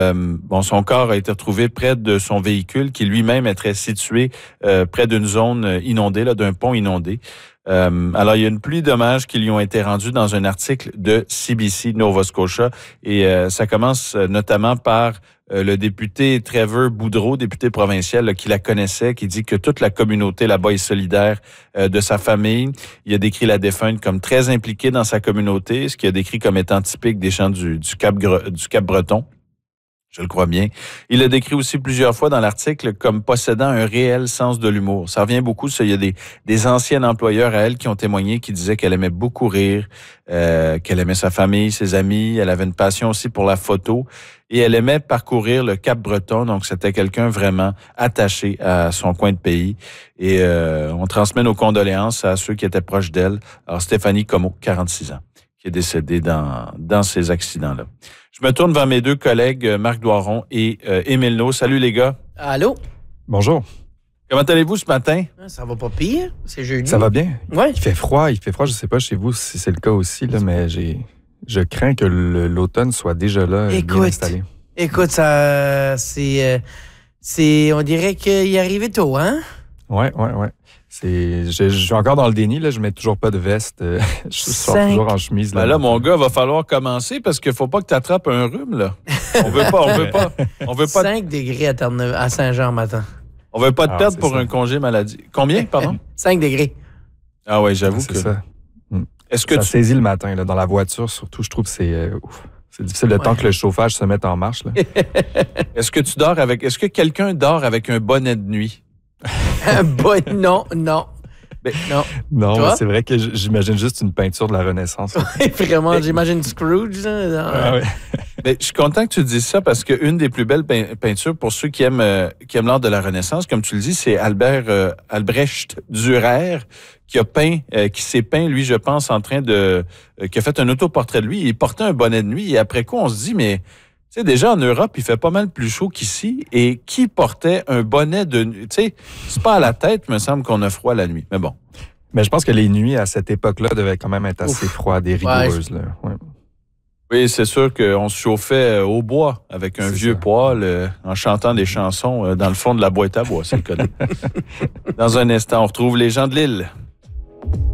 Son corps a été retrouvé près de son véhicule qui lui-même était situé près d'une zone inondée, là, d'un pont inondé. Alors, il y a une pluie d'hommages qui lui ont été rendus dans un article de CBC Nova Scotia et ça commence notamment par le député Trevor Boudreau, député provincial, là, qui la connaissait, qui dit que toute la communauté là-bas est solidaire de sa famille. Il a décrit la défunte comme très impliquée dans sa communauté, ce qu'il a décrit comme étant typique des chants du Cap-Breton. Je le crois bien. Il l'a décrit aussi plusieurs fois dans l'article comme possédant un réel sens de l'humour. Ça revient beaucoup. Il y a des anciens employeurs à elle qui ont témoigné, qui disaient qu'elle aimait beaucoup rire, qu'elle aimait sa famille, ses amis. Elle avait une passion aussi pour la photo et elle aimait parcourir le Cap-Breton. Donc, c'était quelqu'un vraiment attaché à son coin de pays. Et on transmet nos condoléances à ceux qui étaient proches d'elle. Alors, Stéphanie Comeau, 46 ans, qui est décédée dans ces accidents-là. Je me tourne vers mes deux collègues, Marc Doiron et Émile Naud. Salut les gars. Allô? Bonjour. Comment allez-vous ce matin? Ça va pas pire, c'est jeudi. Ça va bien? Ouais. Il fait froid, je sais pas chez vous si c'est le cas aussi, là, mais je crains que l'automne soit déjà là, bien installé. Écoute, ça, on dirait qu'il est arrivé tôt, hein? Ouais. Je suis encore dans le déni, là, je mets toujours pas de veste, je sors toujours en chemise. Là, mon gars, va falloir commencer parce qu'il faut pas que tu attrapes un rhume, là. On veut pas. 5 degrés à Saint-Jean matin. On veut pas te perdre pour un congé maladie. Combien, pardon? 5 degrés. Ah ouais, j'avoue c'est que... ça. Est-ce que ça saisit le matin, là, dans la voiture, surtout, je trouve que c'est difficile le temps que le chauffage se mette en marche, là. Est-ce que quelqu'un dort avec un bonnet de nuit? Non. Mais, non, c'est vrai que j'imagine juste une peinture de la Renaissance. Vraiment, j'imagine Scrooge. Là. Ouais. Mais je suis content que tu dises ça parce qu'une des plus belles peintures pour ceux qui aiment l'art de la Renaissance, comme tu le dis, c'est Albrecht Dürer qui s'est peint, lui, je pense, qui a fait un autoportrait de lui. Il portait un bonnet de nuit et après quoi, on se dit, mais... Tu sais, déjà, en Europe, il fait pas mal plus chaud qu'ici. Et qui portait un bonnet de nuit? Tu sais, c'est pas à la tête, il me semble qu'on a froid la nuit. Mais bon. Mais je pense que les nuits, à cette époque-là, devaient quand même être assez froides et rigoureuses. Là. Ouais. Oui, c'est sûr qu'on se chauffait au bois avec un vieux poêle en chantant des chansons dans le fond de la boîte à bois, c'est le cas. Dans un instant, on retrouve les gens de l'île.